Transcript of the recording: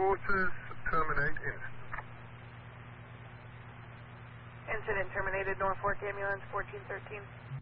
forces, terminate incident. Incident terminated, Norfolk Ambulance 1413.